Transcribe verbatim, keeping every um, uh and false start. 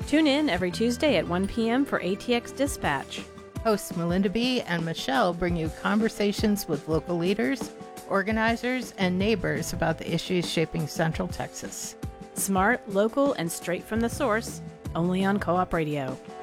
Tune in every Tuesday at one p.m. for A T X Dispatch. Hosts Melinda B. and Michelle bring you conversations with local leaders, organizers, and neighbors about the issues shaping Central Texas. Smart, local, and straight from the source, only on Co-op Radio.